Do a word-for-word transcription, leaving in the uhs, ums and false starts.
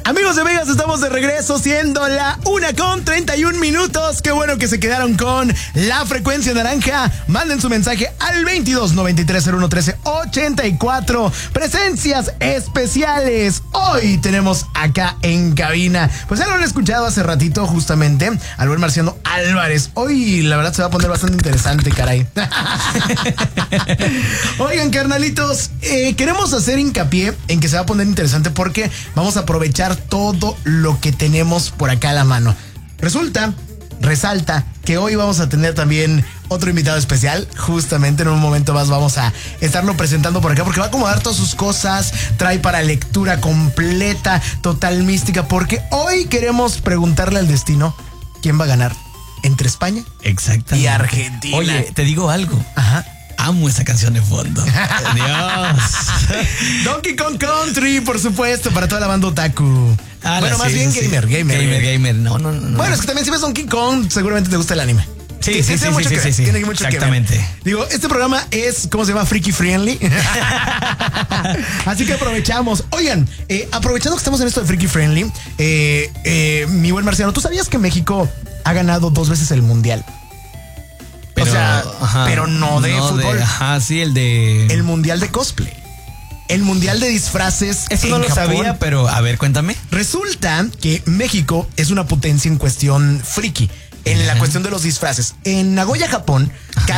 Amigos de Vegas, estamos de regreso siendo la una con treinta y un minutos. Qué bueno que se quedaron con la frecuencia naranja. Manden su mensaje al veintidós noventa y tres cero uno trece ochenta y cuatro. Presencias especiales. Hoy tenemos acá en cabina, pues ya lo han escuchado hace ratito justamente, al buen Marciano Álvarez. Hoy la verdad se va a poner bastante interesante, caray. Oigan, carnalitos, eh, queremos hacer hincapié en que se va a poner interesante porque vamos a aprovechar todo lo que tenemos por acá a la mano. Resulta, resalta que hoy vamos a tener también otro invitado especial. Justamente en un momento más vamos a estarlo presentando por acá porque va a acomodar todas sus cosas, trae para lectura completa, total mística, porque hoy queremos preguntarle al destino quién va a ganar entre España Exactamente. y Argentina. Oye, te digo algo. Ajá. Amo esa canción de fondo. Dios. Donkey Kong Country, por supuesto, para toda la banda otaku. Ah, bueno, sí, más sí, bien sí. gamer, gamer. Gamer, gamer. No, no, no. Bueno, es que también si ves Donkey Kong, seguramente te gusta el anime. Sí, Que- sí, que sí, tiene mucho sí, que sí, ver, sí. tiene mucho que ver. Exactamente. Digo, este programa es, ¿cómo se llama? Freaky friendly. Así que aprovechamos. Oigan, eh, aprovechando que estamos en esto de Freaky friendly, eh, eh, mi buen Marciano, ¿tú sabías que México ha ganado dos veces el mundial? Pero, o sea, ajá, pero no de fútbol. ajá, sí, el de. El mundial de cosplay. El mundial de disfraces. Eso no en lo Japón. sabía, pero a ver, cuéntame. Resulta que México es una potencia en cuestión friki, en la Ajá. cuestión de los disfraces. En Nagoya, Japón,